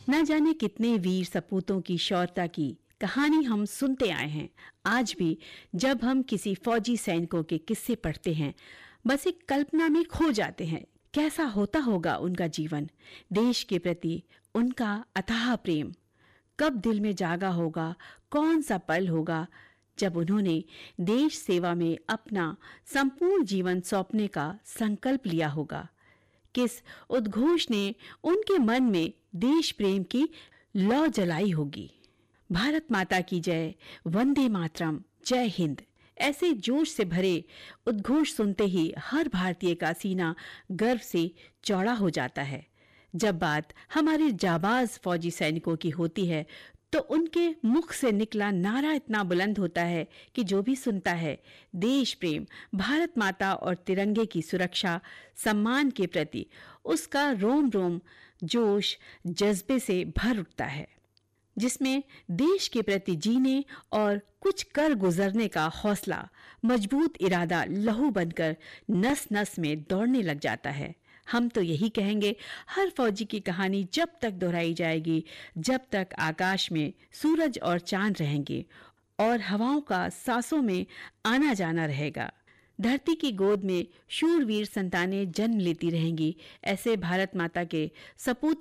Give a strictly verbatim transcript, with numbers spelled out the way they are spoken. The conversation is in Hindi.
न जाने कितने वीर सपूतों की शौर्यता की कहानी हम सुनते आए हैं। आज भी जब हम किसी फौजी सैनिकों के किस्से पढ़ते हैं, बस एक कल्पना में खो जाते हैं। कैसा होता होगा उनका जीवन, देश के प्रति उनका अथाह प्रेम कब दिल में जागा होगा। कौन सा पल होगा जब उन्होंने देश सेवा में अपना संपूर्ण जीवन सौंपने का संकल्प लिया होगा। किस उद्घोष ने उनके मन में देश प्रेम की लौ जलाई होगी। भारत माता की जय, वंदे मातरम, जय हिंद, ऐसे जोश से भरे उद्घोष सुनते ही हर भारतीय का सीना गर्व से चौड़ा हो जाता है। जब बात हमारे जाबाज फौजी सैनिकों की होती है तो उनके मुख से निकला नारा इतना बुलंद होता है कि जो भी सुनता है देश प्रेम, भारत माता और तिरंगे की सुरक्षा, सम्मान के प्रति उसका रोम रोम जोश जज्बे से भर उठता है, जिसमें देश के प्रति जीने और कुछ कर गुजरने का हौसला, मजबूत इरादा लहू बनकर नस नस में दौड़ने लग जाता है। हम तो यही कहेंगे, हर फौजी की कहानी जब तक दोहराई जाएगी, जब तक आकाश में सूरज और चांद रहेंगे और हवाओं का सांसों में आना जाना रहेगा, धरती की गोद में शूरवीर संतानें जन्म लेती रहेंगी। ऐसे भारत माता के सपूत